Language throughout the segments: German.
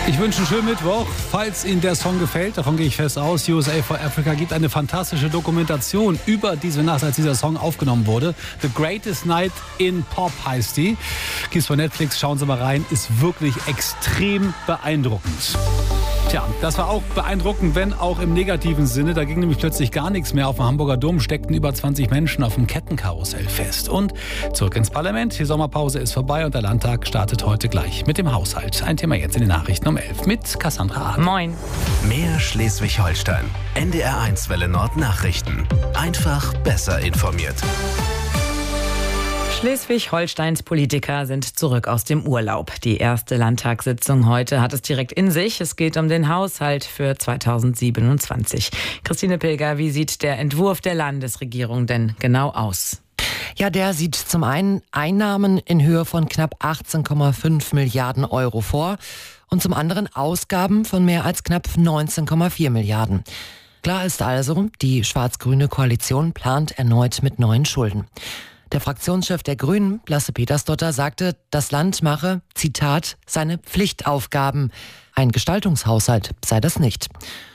Ich wünsche einen schönen Mittwoch. Falls Ihnen der Song gefällt, davon gehe ich fest aus, USA for Africa gibt eine fantastische Dokumentation über diese Nacht, als dieser Song aufgenommen wurde. The Greatest Night in Pop heißt die. Gibt's bei Netflix, schauen Sie mal rein. Ist wirklich extrem beeindruckend. Tja, das war auch beeindruckend, wenn auch im negativen Sinne. Da ging nämlich plötzlich gar nichts mehr. Auf dem Hamburger Dom steckten über 20 Menschen auf dem Kettenkarussell fest. Und zurück ins Parlament. Die Sommerpause ist vorbei und der Landtag startet heute gleich mit dem Haushalt. Ein Thema jetzt in den Nachrichten um 11 mit Cassandra Hahn. Moin. Mehr Schleswig-Holstein. NDR1 Welle Nord Nachrichten. Einfach besser informiert. Schleswig-Holsteins Politiker sind zurück aus dem Urlaub. Die erste Landtagssitzung heute hat es direkt in sich. Es geht um den Haushalt für 2027. Christine Pilger, wie sieht der Entwurf der Landesregierung denn genau aus? Ja, der sieht zum einen Einnahmen in Höhe von knapp 18,5 Milliarden Euro vor und zum anderen Ausgaben von mehr als knapp 19,4 Milliarden. Klar ist also, die schwarz-grüne Koalition plant erneut mit neuen Schulden. Der Fraktionschef der Grünen, Lasse Petersdotter, sagte, das Land mache, Zitat, seine Pflichtaufgaben. Ein Gestaltungshaushalt sei das nicht.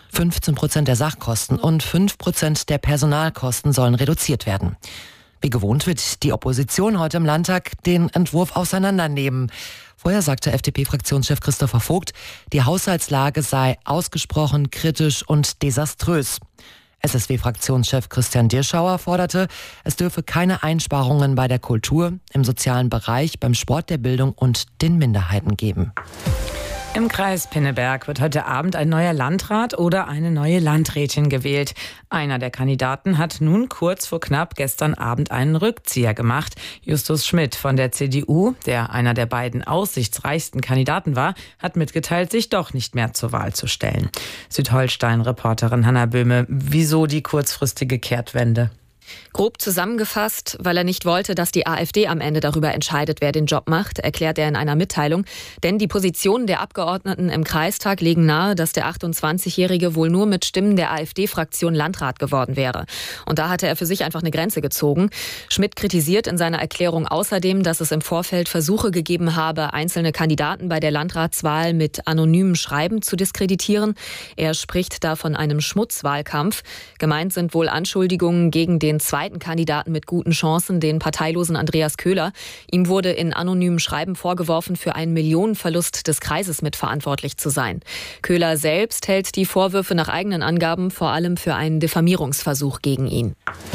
15% der Sachkosten und 5% der Personalkosten sollen reduziert werden. Wie gewohnt wird die Opposition heute im Landtag den Entwurf auseinandernehmen. Vorher sagte FDP-Fraktionschef Christopher Vogt, die Haushaltslage sei ausgesprochen kritisch und desaströs. SSW-Fraktionschef Christian Dirschauer forderte, es dürfe keine Einsparungen bei der Kultur, im sozialen Bereich, beim Sport, der Bildung und den Minderheiten geben. Im Kreis Pinneberg wird heute Abend ein neuer Landrat oder eine neue Landrätin gewählt. Einer der Kandidaten hat nun kurz vor knapp gestern Abend einen Rückzieher gemacht. Justus Schmidt von der CDU, der einer der beiden aussichtsreichsten Kandidaten war, hat mitgeteilt, sich doch nicht mehr zur Wahl zu stellen. Südholstein-Reporterin Hanna Böhme, wieso die kurzfristige Kehrtwende? Grob zusammengefasst, weil er nicht wollte, dass die AfD am Ende darüber entscheidet, wer den Job macht, erklärt er in einer Mitteilung. Denn die Positionen der Abgeordneten im Kreistag legen nahe, dass der 28-Jährige wohl nur mit Stimmen der AfD-Fraktion Landrat geworden wäre. Und da hatte er für sich einfach eine Grenze gezogen. Schmidt kritisiert in seiner Erklärung außerdem, dass es im Vorfeld Versuche gegeben habe, einzelne Kandidaten bei der Landratswahl mit anonymen Schreiben zu diskreditieren. Er spricht da von einem Schmutzwahlkampf. Gemeint sind wohl Anschuldigungen gegen den zweiten Kandidaten mit guten Chancen, den parteilosen Andreas Köhler. Ihm wurde in anonymen Schreiben vorgeworfen, für einen Millionenverlust des Kreises mitverantwortlich zu sein. Köhler selbst hält die Vorwürfe nach eigenen Angaben vor allem für einen Diffamierungsversuch gegen ihn.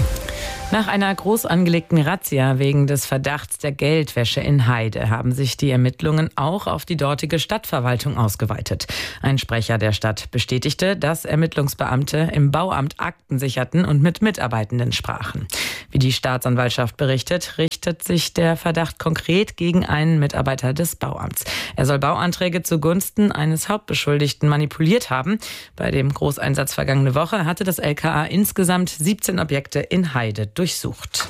Nach einer groß angelegten Razzia wegen des Verdachts der Geldwäsche in Heide haben sich die Ermittlungen auch auf die dortige Stadtverwaltung ausgeweitet. Ein Sprecher der Stadt bestätigte, dass Ermittlungsbeamte im Bauamt Akten sicherten und mit Mitarbeitenden sprachen. Wie die Staatsanwaltschaft berichtet, richtet sich der Verdacht konkret gegen einen Mitarbeiter des Bauamts. Er soll Bauanträge zugunsten eines Hauptbeschuldigten manipuliert haben. Bei dem Großeinsatz vergangene Woche hatte das LKA insgesamt 17 Objekte in Heide durchsucht.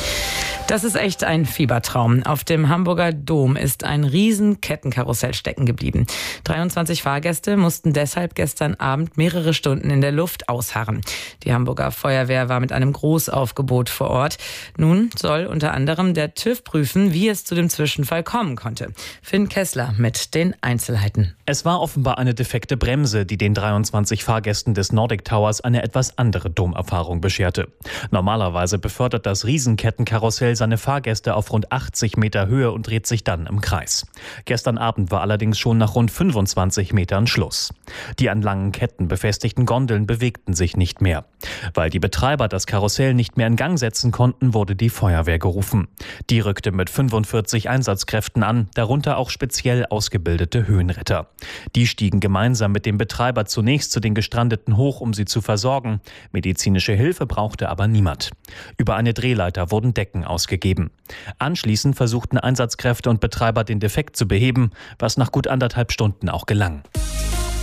Das ist echt ein Fiebertraum. Auf dem Hamburger Dom ist ein riesen Kettenkarussell stecken geblieben. 23 Fahrgäste mussten deshalb gestern Abend mehrere Stunden in der Luft ausharren. Die Hamburger Feuerwehr war mit einem Großaufgebot vor Ort. Nun soll unter anderem der TÜV prüfen, wie es zu dem Zwischenfall kommen konnte. Finn Kessler mit den Einzelheiten. Es war offenbar eine defekte Bremse, die den 23 Fahrgästen des Nordic Towers eine etwas andere Domerfahrung bescherte. Normalerweise befördert das Riesenkettenkarussell seine Fahrgäste auf rund 80 Meter Höhe und dreht sich dann im Kreis. Gestern Abend war allerdings schon nach rund 25 Metern Schluss. Die an langen Ketten befestigten Gondeln bewegten sich nicht mehr. Weil die Betreiber das Karussell nicht mehr in Gang setzen konnten, wurde die Feuerwehr gerufen. Die rückte mit 45 Einsatzkräften an, darunter auch speziell ausgebildete Höhenretter. Die stiegen gemeinsam mit dem Betreiber zunächst zu den Gestrandeten hoch, um sie zu versorgen. Medizinische Hilfe brauchte aber niemand. Über eine Drehleiter wurden Decken ausgegeben. Anschließend versuchten Einsatzkräfte und Betreiber den Defekt zu beheben, was nach gut 1,5 Stunden auch gelang.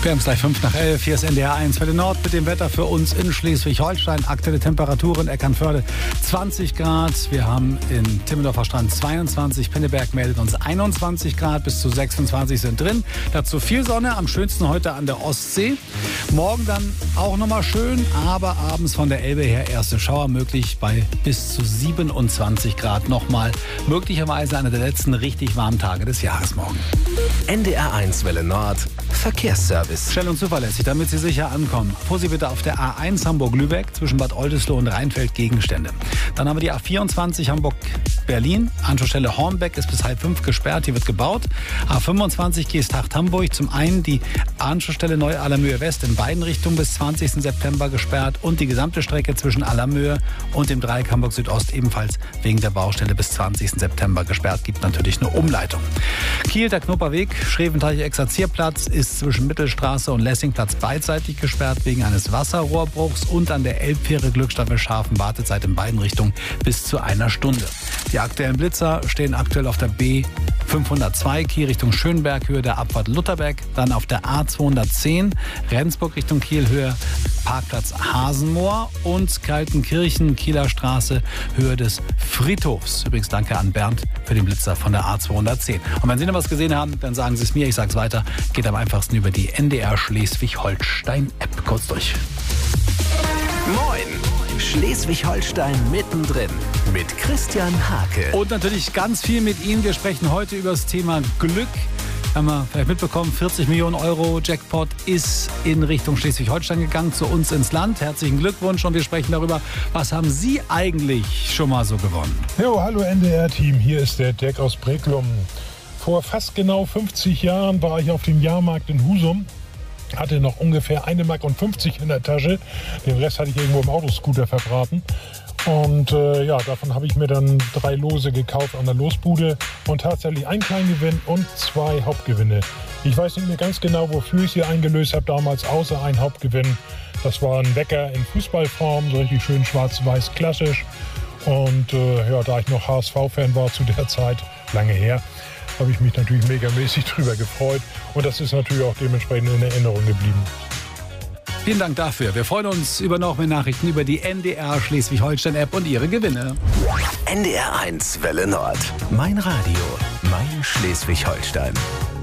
Wir haben es gleich 5:11. Hier ist NDR 1 Welle Nord mit dem Wetter für uns in Schleswig-Holstein. Aktuelle Temperaturen: Eckernförde 20 Grad. Wir haben in Timmendorfer Strand 22. Pinneberg meldet uns 21 Grad. Bis zu 26 sind drin. Dazu viel Sonne. Am schönsten heute an der Ostsee. Morgen dann auch nochmal schön. Aber abends von der Elbe her erste Schauer möglich bei bis zu 27 Grad. Nochmal möglicherweise einer der letzten richtig warmen Tage des Jahres morgen. NDR 1 Welle Nord. Verkehrsservice. Schnell und zuverlässig, damit Sie sicher ankommen. Vorsicht bitte auf der A1 Hamburg-Lübeck zwischen Bad Oldesloe und Rheinfeld Gegenstände. Dann haben wir die A24 Hamburg-Berlin. Anschlussstelle Hornbeck ist bis 4:30 gesperrt. Hier wird gebaut. A25 Geesthacht-Hamburg. Zum einen die Anschlussstelle Neu-Allermöhe West in beiden Richtungen bis 20. September gesperrt. Und die gesamte Strecke zwischen Allermöhe und dem Dreieck Hamburg Südost ebenfalls wegen der Baustelle bis 20. September gesperrt. Gibt natürlich eine Umleitung. Kiel, der Knupperweg, Schreventeich-Exerzierplatz ist zwischen Mittelstraße und Lessingplatz beidseitig gesperrt wegen eines Wasserrohrbruchs und an der Elbfähre Glückstaffel Scharfen Wartezeit in beiden Richtungen bis zu 1 Stunde. Die aktuellen Blitzer stehen aktuell auf der B502 Kiel Richtung Schönberg, Höhe der Abfahrt Lutherberg, dann auf der A210 Rendsburg Richtung Kiel, Höhe Parkplatz Hasenmoor und Kaltenkirchen, Kieler Straße, Höhe des Friedhofs. Übrigens danke an Bernd für den Blitzer von der A210. Und wenn Sie noch was gesehen haben, dann sagen Sie es mir, ich sage es weiter. Geht am einfachsten über die NDR Schleswig-Holstein-App. Kurz durch. Moin! Schleswig-Holstein mittendrin mit Christian Hake. Und natürlich ganz viel mit Ihnen. Wir sprechen heute über das Thema Glück. Haben wir vielleicht mitbekommen, 40 Millionen Euro Jackpot ist in Richtung Schleswig-Holstein gegangen, zu uns ins Land. Herzlichen Glückwunsch und wir sprechen darüber, was haben Sie eigentlich schon mal so gewonnen? Jo, hallo NDR-Team, hier ist der Deck aus Breklum. Vor fast genau 50 Jahren war ich auf dem Jahrmarkt in Husum, hatte noch ungefähr 1,50 Mark in der Tasche. Den Rest hatte ich irgendwo im Autoscooter verbraten. Und davon habe ich mir dann 3 Lose gekauft an der Losbude und tatsächlich einen Kleingewinn und 2 Hauptgewinne. Ich weiß nicht mehr ganz genau, wofür ich sie eingelöst habe damals, außer ein Hauptgewinn. Das war ein Wecker in Fußballform, so richtig schön schwarz-weiß klassisch. Und da ich noch HSV-Fan war zu der Zeit, lange her, habe ich mich natürlich megamäßig drüber gefreut. Und das ist natürlich auch dementsprechend in Erinnerung geblieben. Vielen Dank dafür. Wir freuen uns über noch mehr Nachrichten über die NDR Schleswig-Holstein-App und ihre Gewinne. NDR 1 Welle Nord. Mein Radio. Mein Schleswig-Holstein.